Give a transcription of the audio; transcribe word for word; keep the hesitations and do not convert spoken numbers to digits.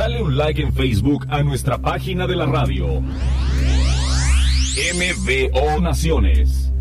Dale un like en Facebook a nuestra página de la radio. M V O Naciones.